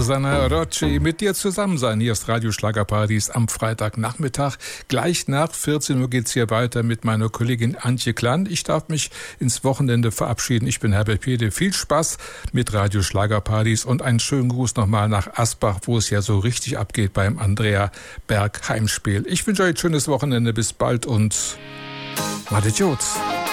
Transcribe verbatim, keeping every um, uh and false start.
Susanna Rocci, mit dir zusammen sein. Hier ist Radio Schlagerparadies am Freitagnachmittag. Gleich nach vierzehn Uhr geht's hier weiter mit meiner Kollegin Antje Klann. Ich darf mich ins Wochenende verabschieden. Ich bin Herbert Pede. Viel Spaß mit Radio Schlagerparadies und einen schönen Gruß nochmal nach Asbach, wo es ja so richtig abgeht beim Andrea Berg Heimspiel. Ich wünsche euch ein schönes Wochenende. Bis bald und Made Jots.